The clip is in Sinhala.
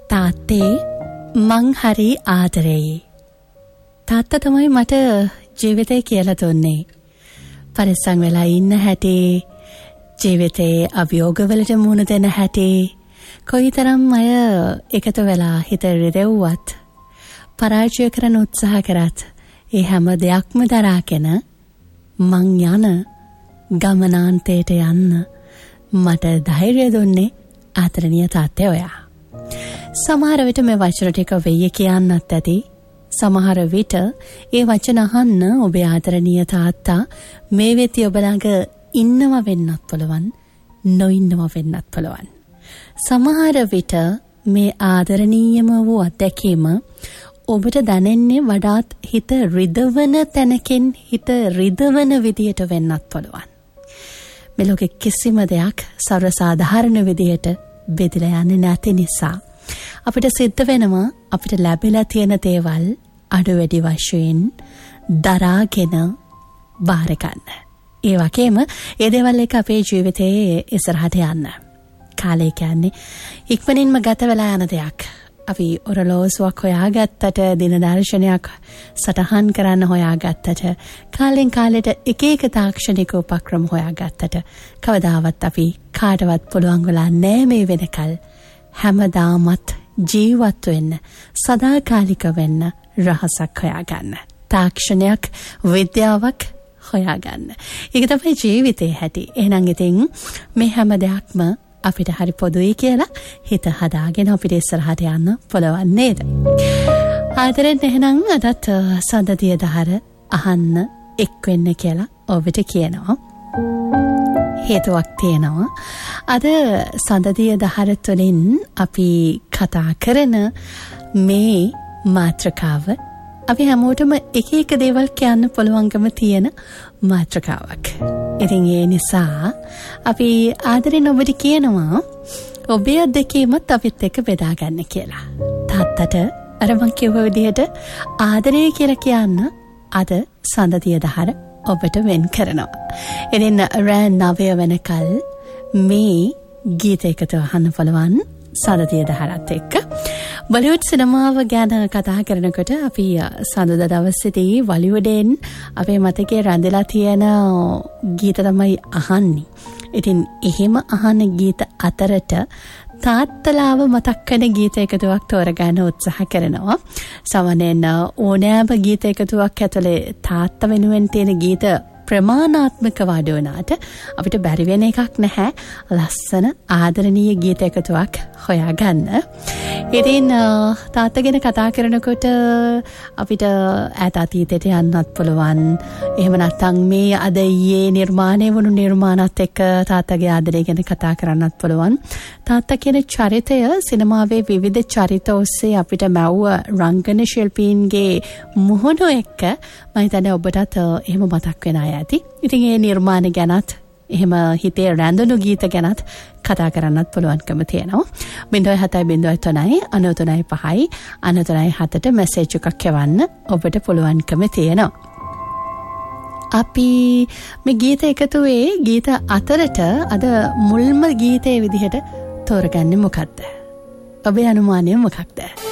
තාත්තේ මං හරි ආදරෙයි. තාත්තා තමයි මට ජීවිතේ කියලා දුන්නේ. පරිස්සම් වෙලා ඉන්න හැටි, ජීවිතේ අභියෝගවලට මුහුණ දෙන හැටි, කොයිතරම් අය එකතු වෙලා හිත රිදෙව්වත් පරාජය කරන්න උත්සාහ කරත් ඒ හැම දෙයක්ම දරාගෙන මං යන ගමනාන්තයට යන්න මට ධෛර්යය දුන්නේ ආදරණීය තාත්තේ ඔයා. සමහර විට මේ වචන ටික වෙయ్య කියන්නත් ඇති. සමහර විට ඒ වචන අහන්න ඔබේ ආදරණීය තාත්තා මේ වෙති ඔබ ළඟ ඉන්නව වෙන්නත් පුළුවන්, නොඉන්නව වෙන්නත් පුළුවන්. සමහර විට මේ ආදරණීයම වූ අත්දැකීම ඔබට දැනෙන්නේ වඩාත් හිත රිදවන තැනකින්, හිත රිදවන විදියට වෙන්නත් පුළුවන්. මේ ලෝකෙ කිසිම දෙයක් සර්ව සාධාරණ විදියට බෙදලා යන්නේ නැති නිසා අපිට සිද්ධ වෙනවා අපිට ලැබිලා තියෙන දේවල් අඩු වැඩි වශයෙන් දරාගෙන බාර ගන්න. ඒ වගේම ඒ දේවල් එක අපේ ජීවිතයේ ඉස්සරහට යන්න. කාලය කියන්නේ ඉක්මනින්ම ගත වෙලා යන දෙයක්. අපි ඔරලෝසුවක් හොයාගත්තට, දින දර්ශනයක් සටහන් කරන්න හොයාගත්තට, කාලෙන් කාලෙට එක එක තාක්ෂණික උපක්‍රම හොයාගත්තට කවදාවත් අපි කාටවත් පුළුවන් වෙලා නෑ මේ වෙනකල් හැමදාමත් ජීවත් වෙන්න, සදාකාලික වෙන්න රහසක් හොයාගන්න. තාක්ෂණයක්, විද්‍යාවක් හොයාගන්න. ඒක තමයි ජීවිතේ හැටි. එහෙනම් ඉතින් මේ හැම දෙයක්ම අපිට හරි පොදුයි කියලා හිත හදාගෙන අපිට ඉස්සරහට යන්න පුළුවන් නේද? ආදරෙන් එහෙනම් අදත් සඳදිය දහර අහන්න එක් වෙන්න කියලා ඔබට කියනවා. හේතුවක් තියෙනවා. අද සඳදිය දහර තුළින් අපි කතා කරන මේ මාතෘකාව අපි හැමෝටම එක එක දේවල් කියන්න පුළුවන්කම තියෙන මාතෘකාවක්. ඉතින් ඒ නිසා අපි ආදරෙන් ඔබට කියනවා ඔබේ අත්දැකීමත් අපිත් එක්ක බෙදා ගන්න කියලා. තාත්තට අර මං කිව්ව විදිහට ආදරය කියලා කියන්න අද සඳදිය දහර ඔබට වෙන් කරනවා. ඉතින් රෑ 9 වෙනකල් මේ ගීත එකතු අහන්න පුළුවන් සඳදිය දහරත් එක්ක. බොලිවුඩ් සිනමාව ගැන කතා කරනකොට අපි සඳුදා දවසේදී වොලිවුඩෙන් අපේ මතකයේ රැඳලා තියෙන ගීත තමයි අහන්නේ. ඉතින් එහෙම අහන ගීත අතරට තාත්තලාව මතක් වෙන ගීත එකතුවක් තෝරගන්න උත්සාහ කරනවා. සමහරෙන් ඕනෑම ගීත එකතුවක් ඇතුලේ තාත්තා වෙනුවෙන් තියෙන ගීත ප්‍රමාණාත්මක වඩ වුණාට අපිට බැරි වෙන එකක් නැහැ ලස්සන ආදරණීය ගීත එකතුවක් හොයාගන්න. ඉතින් තාත්තා ගැන කතා කරනකොට අපිට ඈත අතීතයට යන්නත් පුළුවන්. එහෙම නැත්නම් මේ අද ඊයේ නිර්මාණය වුණු නිර්මාණات එක්ක තාත්තගේ ආදරය ගැන කතා කරන්නත් පුළුවන්. තාත්තා කියන චරිතය සිනමාවේ විවිධ චරිත ඔස්සේ අපිට මැව්ව රංගන ශිල්පීන්ගේ මුහුණු එක්ක මම හිතන්නේ ඔබටත් එහෙම මතක් වෙන අය ඇති. ඉතින් ඒ නිර්මාණ ගැනත් එහෙම හිතේ රැඳුණු ගීත ගැනත් කතා කරන්නත් පුළුවන්කම තියෙනවා. 0703939593 මැසේජ් එකක් යවන්න ඔබට පුළුවන්කම තියෙනවා. අපි මේ ගීත එකතුවේ ගීත අතරට අද මුල්ම ගීතයේ විදිහට තෝරගන්නේ මොකක්ද? ඔබේ අනුමානය මොකක්ද?